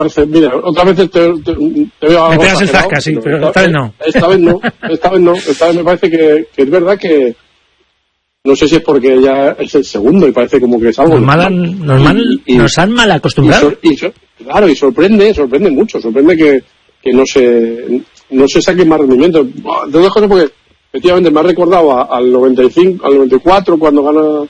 Mira, otras veces te veo algo. Me pegas el zasca, sí, pero esta vez no. Esta vez me parece que es verdad que no sé si es porque ya es el segundo y parece como que es algo nos han mal acostumbrado. Claro, y sorprende mucho, que no se saque más rendimiento. De dos cosas, porque efectivamente me ha recordado al 95, al 94 cuando gana,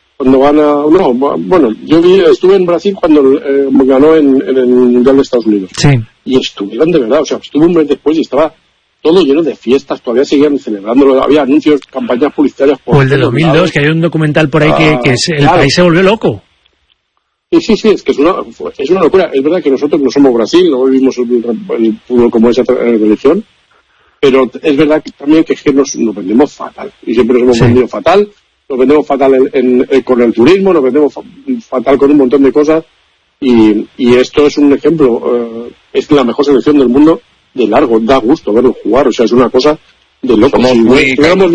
yo estuve en Brasil cuando ganó en el Mundial de Estados Unidos. Sí. Y estuvieron de verdad, estuve un mes después y estaba todo lleno de fiestas, todavía seguían celebrándolo, había anuncios, campañas publicitarias. O el de 2002, lados. Que hay un documental por ahí que el país se volvió loco. Sí, es que es una locura. Es verdad que nosotros no somos Brasil, no vivimos el fútbol como esa religión, pero es verdad que también que es que nos vendemos fatal, y siempre nos hemos vendido fatal, nos vendemos fatal con el turismo, nos vendemos fatal con un montón de cosas, y esto es un ejemplo, es la mejor selección del mundo de largo, da gusto verlo jugar, es una cosa de loco. Estuviéramos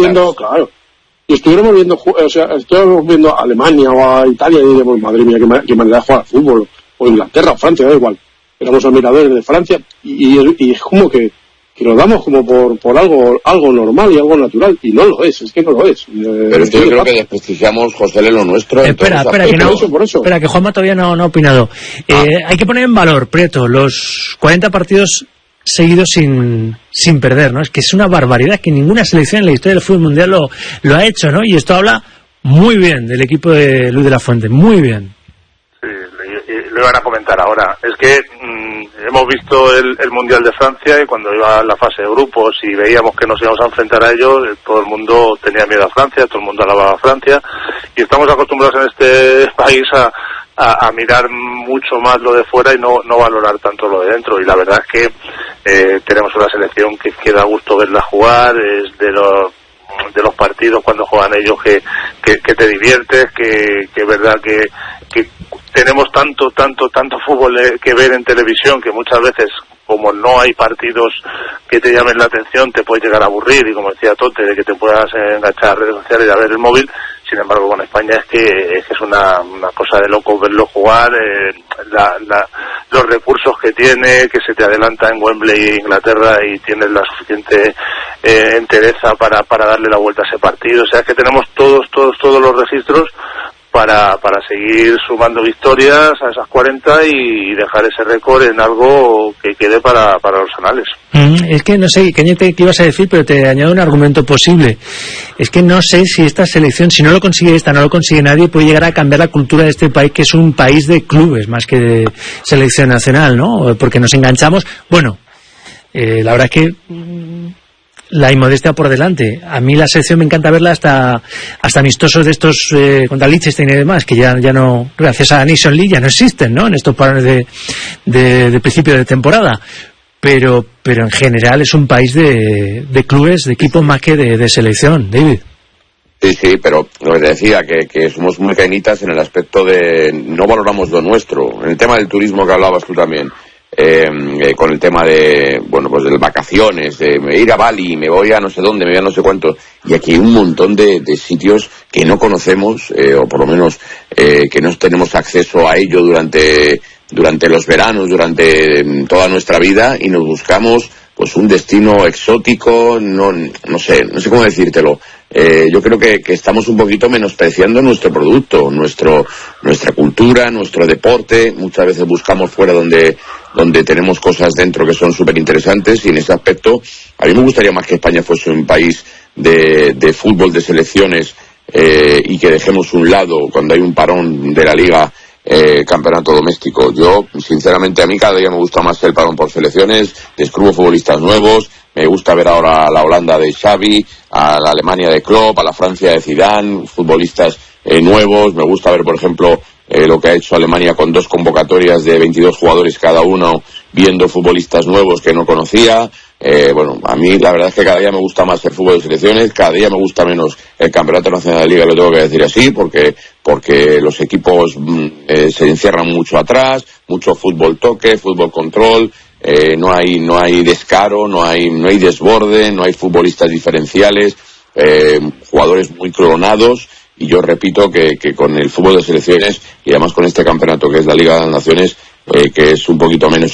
viendo a Alemania o a Italia y diríamos, madre mía, qué manera de jugar al fútbol, o Inglaterra o Francia, da igual. Éramos admiradores de Francia y es como que lo damos como por algo normal y algo natural, y no lo es que no lo es. Pero es que yo creo que desprestigiamos, José, lo nuestro. Espera, que Juanma todavía no ha opinado. Hay que poner en valor, Prieto, los 40 partidos seguidos sin perder, ¿no? Es que es una barbaridad que ninguna selección en la historia del fútbol mundial lo ha hecho, ¿no? Y esto habla muy bien del equipo de Luis de la Fuente, muy bien. Sí, lo iban a comentar ahora. Es que hemos visto el Mundial de Francia, y cuando iba a la fase de grupos y veíamos que nos íbamos a enfrentar a ellos, todo el mundo tenía miedo a Francia, todo el mundo alababa a Francia, y estamos acostumbrados en este país a mirar mucho más lo de fuera y no valorar tanto lo de dentro, y la verdad es que tenemos una selección que da gusto verla jugar, es de los partidos cuando juegan ellos que te diviertes, que es verdad que tenemos tanto fútbol que ver en televisión, que muchas veces, como no hay partidos que te llamen la atención, te puede llegar a aburrir, y como decía Tote, de que te puedas enganchar a redes sociales y a ver el móvil. Sin embargo, con España es que es una cosa de loco verlo jugar, los recursos que tiene, que se te adelanta en Wembley, Inglaterra, y tienes la suficiente entereza para darle la vuelta a ese partido. O sea, que tenemos todos los registros para seguir sumando victorias a esas 40 y dejar ese récord en algo que quede para los anales. Es que no sé, Cañete, ¿qué ibas a decir? Pero te añado un argumento posible. Es que no sé si esta selección, si no lo consigue esta, no lo consigue nadie, puede llegar a cambiar la cultura de este país, que es un país de clubes más que de selección nacional, ¿no? Porque nos enganchamos. Bueno, la verdad es que la inmodestia por delante. A mí la selección me encanta verla hasta amistosos de estos contra Liechtenstein y demás, que ya no, gracias a Nation League, ya no existen, ¿no? En estos parones de principio de temporada. Pero en general es un país de clubes, de equipos más que de selección, David. Sí, pero lo que te decía, que somos muy cañitas en el aspecto de no valoramos lo nuestro. En el tema del turismo que hablabas tú también, con el tema de, pues de vacaciones, de ir a Bali, me voy a no sé dónde, me voy a no sé cuánto, y aquí hay un montón de sitios que no conocemos, o por lo menos que no tenemos acceso a ello durante los veranos, durante toda nuestra vida, y nos buscamos pues un destino exótico, no sé cómo decírtelo. Yo creo que estamos un poquito menospreciando nuestro producto, nuestra cultura, nuestro deporte. Muchas veces buscamos fuera donde tenemos cosas dentro que son súper interesantes, y en ese aspecto a mí me gustaría más que España fuese un país de fútbol, de selecciones, y que dejemos un lado, cuando hay un parón de la liga, campeonato doméstico. Yo, sinceramente, a mí cada día me gusta más el parón por selecciones, descubro futbolistas nuevos, me gusta ver ahora a la Holanda de Xavi, a la Alemania de Klopp, a la Francia de Zidane, futbolistas nuevos. Me gusta ver, por ejemplo, lo que ha hecho Alemania con 2 convocatorias de 22 jugadores cada uno, viendo futbolistas nuevos que no conocía. A mí la verdad es que cada día me gusta más el fútbol de selecciones, cada día me gusta menos el Campeonato Nacional de Liga, lo tengo que decir así, porque los equipos se encierran mucho atrás, mucho fútbol toque, fútbol control, no hay descaro, no hay desborde, no hay futbolistas diferenciales, jugadores muy clonados. Y yo repito que con el fútbol de selecciones, y además con este campeonato que es la Liga de las Naciones, que es un poquito menos